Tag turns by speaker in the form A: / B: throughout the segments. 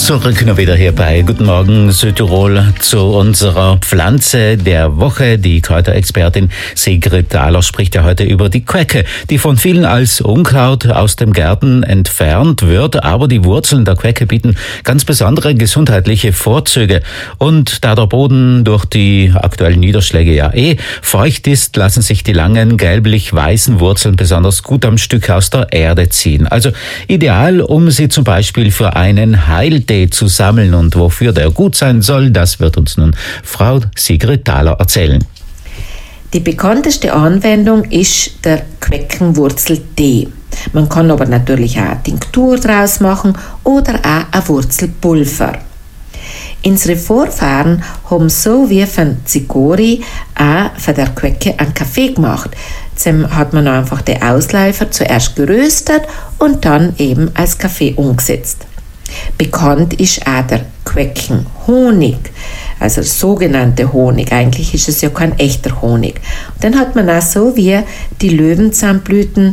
A: Zurück noch wieder hier bei Guten Morgen Südtirol zu unserer Pflanze der Woche. Die Kräuterexpertin Sigrid Thaler spricht ja heute über die Quecke, die von vielen als Unkraut aus dem Garten entfernt wird. Aber die Wurzeln der Quecke bieten ganz besondere gesundheitliche Vorzüge. Und da der Boden durch die aktuellen Niederschläge ja feucht ist, lassen sich die langen gelblich-weißen Wurzeln besonders gut am Stück aus der Erde ziehen. Also ideal, um sie zum Beispiel für einen Heiltee zu sammeln. Und wofür der gut sein soll, das wird uns nun Frau Sigrid Thaler erzählen.
B: Die bekannteste Anwendung ist der Queckenwurzeltee. Man kann aber natürlich auch eine Tinktur draus machen oder auch ein Wurzelpulver. Unsere Vorfahren haben so wie von Zigori auch von der Quecke einen Kaffee gemacht. Dann hat man einfach die Ausläufer zuerst geröstet und dann eben als Kaffee umgesetzt. Bekannt ist auch der Queckenhonig, also der sogenannte Honig. Eigentlich ist es ja kein echter Honig. Und dann hat man auch so wie die Löwenzahnblüten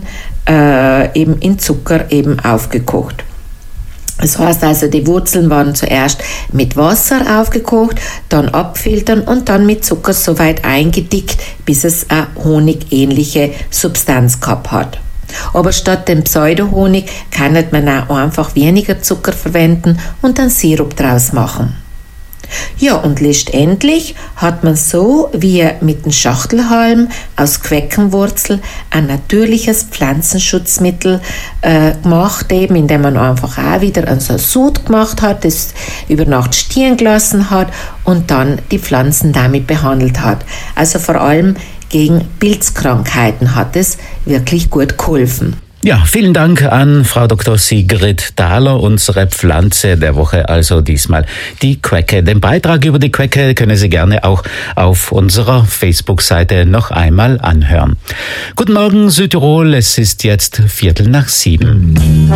B: eben in Zucker eben aufgekocht. Das heißt also, die Wurzeln waren zuerst mit Wasser aufgekocht, dann abfiltern und dann mit Zucker so weit eingedickt, bis es eine honigähnliche Substanz gehabt hat. Aber statt dem Pseudohonig kann man auch einfach weniger Zucker verwenden und dann Sirup draus machen. Ja, und letztendlich hat man so wie mit dem Schachtelhalm aus Queckenwurzel ein natürliches Pflanzenschutzmittel gemacht, eben indem man einfach auch wieder ein Sud gemacht hat, das über Nacht stehen gelassen hat und dann die Pflanzen damit behandelt hat. Also vor allem gegen Pilzkrankheiten hat es wirklich gut geholfen.
A: Ja, vielen Dank an Frau Dr. Sigrid Thaler, unsere Pflanze der Woche, also diesmal die Quecke. Den Beitrag über die Quecke können Sie gerne auch auf unserer Facebook-Seite noch einmal anhören. Guten Morgen Südtirol, es ist jetzt 6:45.